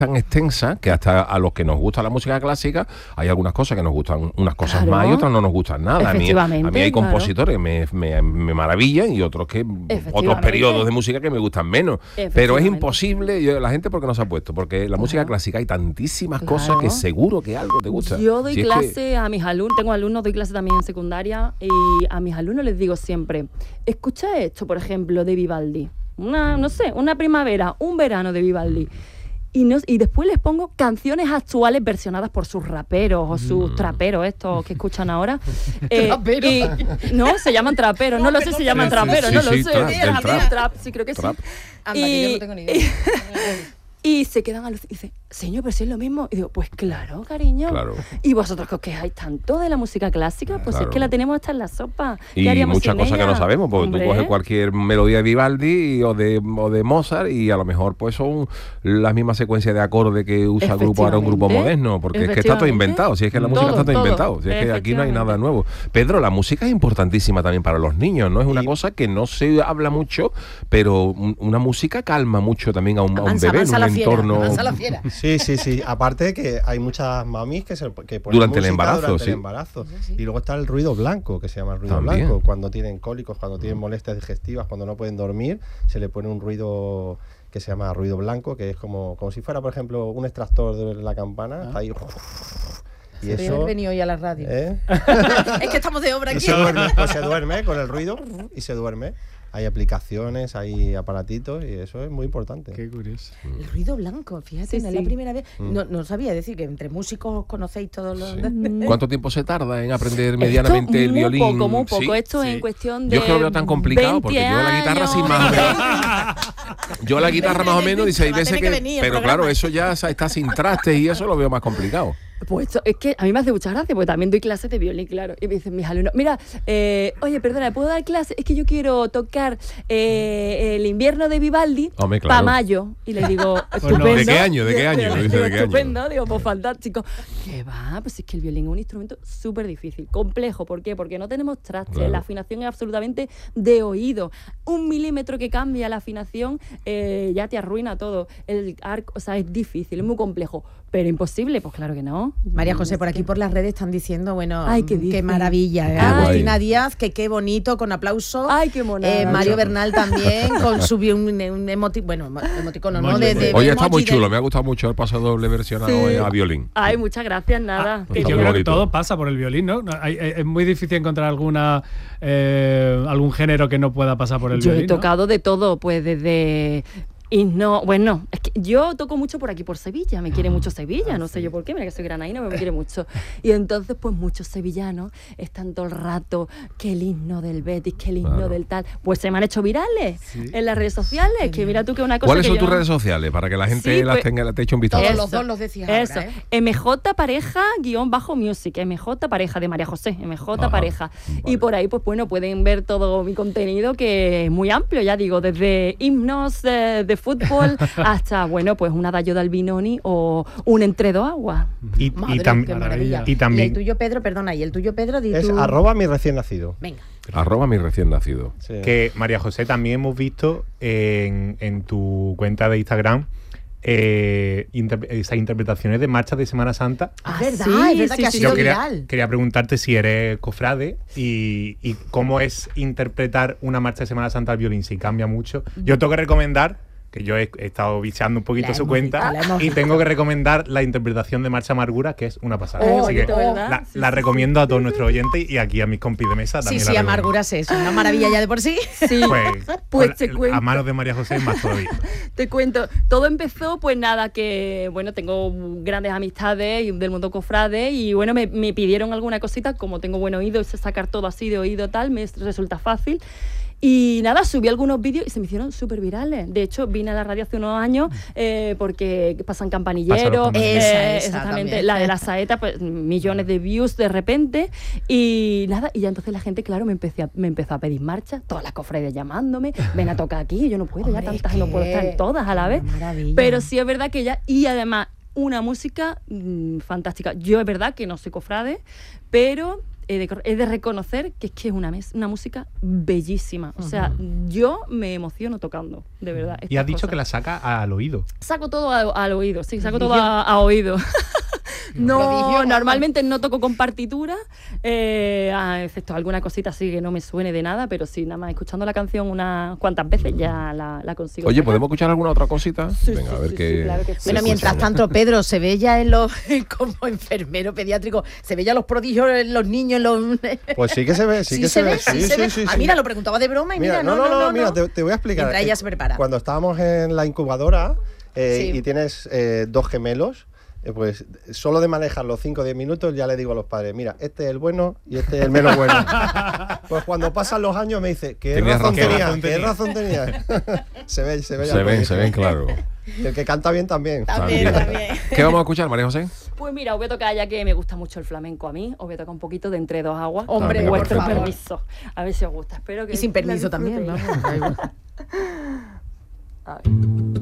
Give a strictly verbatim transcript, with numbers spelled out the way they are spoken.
tan extensa que hasta a los que nos gusta la música clásica hay algunas cosas que nos gustan unas cosas Claro. más y otras no nos gustan nada. A mí, a mí hay claro. compositores que me, me, me maravillan y otros que otros periodos de música que me gustan menos. Pero es imposible, yo, la gente porque no se ha puesto, porque la claro. música clásica hay tantísimas claro. cosas que seguro que algo te gusta. Yo doy si clase que... a mis alumnos, tengo alumnos, doy clase también en secundaria y a mis alumnos les digo siempre, escucha esto, por ejemplo, de Vivaldi, una, no sé, una primavera, un verano de Vivaldi. Y, no, y después les pongo canciones actuales versionadas por sus raperos o sus mm. traperos, estos que escuchan ahora. eh, y, no, se llaman traperos, no, no lo sé si se llaman sí, traperos, sí, no sí, lo sí, sé. Trap, trap. Trap, sí, creo que trap. sí. Anda, y, que yo no tengo ni idea. Y se quedan a los... Y dicen, señor, pero si es lo mismo. Y digo, pues claro, cariño. Claro. Y vosotros que os quejáis tanto de la música clásica, pues claro. es que la tenemos hasta en la sopa. Y muchas cosas ella? que no sabemos, porque Hombre. tú coges cualquier melodía de Vivaldi o de, o de Mozart y a lo mejor pues son las mismas secuencias de acordes que usa el grupo ahora un grupo moderno, porque es que está todo inventado. Si es que la música todo, está todo, todo inventado. Si es que aquí no hay nada nuevo. Pedro, la música es importantísima también para los niños, ¿no? Es una y... cosa que no se habla mucho, pero una música calma mucho también a un, a un avanza, bebé avanza en un entorno... Fiera. Sí, sí, sí. Aparte que hay muchas mamis que se que ponen durante el embarazo, durante sí. el embarazo. Sí, sí. Y luego está el ruido blanco, que se llama el ruido También. blanco. Cuando tienen cólicos, cuando tienen molestias digestivas, cuando no pueden dormir, se le pone un ruido que se llama ruido blanco, que es como, como si fuera, por ejemplo, un extractor de la campana. Ah. Está ahí... Y se eso, venido hoy a la radio. ¿eh? Es que estamos de obra aquí. Se duerme, pues se duerme con el ruido y se duerme. Hay aplicaciones, hay aparatitos y eso es muy importante. Qué curioso. El ruido blanco, fíjate, sí, no es sí. la primera vez. Mm. No, no sabía decir que entre músicos os conocéis todos los... Sí. ¿Cuánto tiempo se tarda en aprender medianamente Esto el muy violín? Poco, muy poco. ¿Sí? Esto sí. en cuestión de Yo es que lo veo tan complicado porque yo la guitarra sin más... yo la guitarra más o menos dice hay veces que... que pero claro, eso ya está sin trastes y eso lo veo más complicado. Pues esto, es que a mí me hace mucha gracia, porque también doy clases de violín, claro. Y me dicen mis alumnos, mira, eh, oye, perdona, ¿puedo dar clases? Es que yo quiero tocar eh, el invierno de Vivaldi para claro. mayo. Y le digo, estupendo. ¿De qué año? ¿De qué año? Digo, digo, ¿de qué estupendo, año? digo, pues fantástico. ¿Qué va? Pues es que el violín es un instrumento súper difícil, complejo. ¿Por qué? Porque no tenemos trastes, claro. la afinación es absolutamente de oído. Un milímetro que cambia la afinación eh, ya te arruina todo. El arco, o sea, es difícil, es muy complejo. Pero imposible, pues claro que no. María José, por aquí por las redes están diciendo, bueno, Ay, qué, qué maravilla. ¿eh? Agustina Díaz, que qué bonito, con aplauso. Ay, qué mona. Eh, Mario Bernal también, con su un, un emoti bueno, emoticono, ¿no? De, de, Oye, está muy chulo, de... me ha gustado mucho el paso doble versionado sí. a violín. Ay, muchas gracias, nada. Ah, y yo creo que todo pasa por el violín, ¿no? Hay, es muy difícil encontrar alguna eh, algún género que no pueda pasar por el yo violín. Yo he tocado ¿no? de todo, pues desde... Y no, bueno, es que yo toco mucho por aquí, por Sevilla, me quiere mucho Sevilla, no sé yo por qué, mira que soy granaína, pero me quiere mucho. Y entonces, pues muchos sevillanos están todo el rato, que el himno del Betis, que el himno claro. del tal, pues se me han hecho virales ¿Sí? en las redes sociales, sí. que mira tú que una cosa ¿Cuáles que son yo... tus redes sociales? Para que la gente sí, las pues, tenga, te eche un vistazo. Todos los dos los decías Eso, ahora, ¿eh? M J Pareja guión bajo music, M J Pareja de María José, M J Ajá, Pareja. Vale. Y por ahí, pues bueno, pueden ver todo mi contenido que es muy amplio, ya digo, desde himnos de, de fútbol hasta, bueno, pues un adagio de Albinoni o un entre dos aguas. Y, Madre, y, tam qué maravilla. y también... Y el tuyo, Pedro, perdona, y el tuyo, Pedro... Di es tu... arroba mi recién nacido. Venga. Arroba mi recién nacido. Sí. Que, María José, también hemos visto en, en tu cuenta de Instagram eh, inter esas interpretaciones de marchas de Semana Santa. Ah, es verdad, sí, es verdad sí, que ha sido Yo quería, viral. Quería preguntarte si eres cofrade y, y cómo es interpretar una marcha de Semana Santa al violín, si cambia mucho. Yo tengo que recomendar... que yo he, he estado viciando un poquito su cuenta visto, y tengo que recomendar la interpretación de Marcha Amargura, que es una pasada. Oh, Así que oh, la, sí, la sí, recomiendo sí. a todos nuestros oyentes y aquí a mis compis de mesa también. Sí, la sí, Amarguras es una maravilla ya de por sí. Sí, pues, pues te la, cuento. A manos de María José más todavía. Te cuento, todo empezó, pues nada, que bueno, tengo grandes amistades del mundo cofrade y bueno, me, me pidieron alguna cosita, como tengo buen oído y sé sacar todo así de oído tal, me resulta fácil. Y nada, subí algunos vídeos y se me hicieron súper virales. De hecho, vine a la radio hace unos años eh, porque pasan campanilleros. Eh, esa, esa exactamente, también. la de la saeta, pues millones de views de repente. Y nada, y ya entonces la gente, claro, me, empecé a, me empezó a pedir marchas, todas las cofrades llamándome, ven a tocar aquí, yo no puedo, Hombre, ya tantas, no puedo estar en todas a la vez. Maravilla. Pero sí es verdad que ya, y además, una música mmm, fantástica. Yo es verdad que no soy cofrade, pero... he de, he de reconocer que es que es una, mes, una música bellísima. O sea, uh-huh. yo me emociono tocando, de verdad. Y has dicho cosas. que la saca al oído. Saco todo a, al oído, sí, saco todo a, a oído. No, prodigio, normalmente no toco con partitura, eh, excepto alguna cosita así que no me suene de nada, pero sí, nada más escuchando la canción unas cuantas veces ya la, la consigo. Oye, ¿podemos escuchar alguna otra cosita? Sí, Venga, sí, a ver sí, qué. Sí, claro que sí. Bueno, mientras tanto, Pedro, se ve ya en los, como enfermero pediátrico, se ve ya los prodigios en los niños, en los. Pues sí que se ve, sí, sí que se, ve. Sí, sí, se sí, ve. Sí, ah, sí. mira, lo preguntaba de broma y mira, mira no, no, no, no, mira, te, te voy a explicar. Mientras ella eh, se prepara. Cuando estábamos en la incubadora eh, sí. y tienes eh, dos gemelos, Eh, pues solo de manejar los cinco o diez minutos ya le digo a los padres, mira, este es el bueno y este es el menos bueno. Pues cuando pasan los años me dice, ¿qué razón, razón tenía? ¿Qué razón tenía? se ve, se ve. Se ven, se ven, claro. Y el que canta bien también. También, también. ¿Qué vamos a escuchar, María José? Pues mira, os voy a tocar, ya que me gusta mucho el flamenco a mí, os voy a tocar un poquito de Entre dos aguas. Hombre, con vuestro por favor. permiso. A ver si os gusta. Espero que y sin permiso también, ¿no? A ver.